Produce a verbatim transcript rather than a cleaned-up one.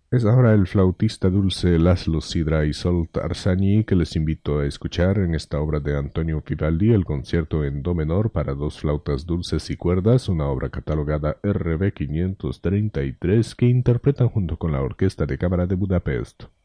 Es ahora el flautista dulce Laszlo Sidra Isolt Arsani que les invito a escuchar en esta obra de Antonio Vivaldi, el concierto en do menor para dos flautas dulces y cuerdas, una obra catalogada R B quinientos treinta y tres que interpretan junto con la Orquesta de Cámara de Budapest.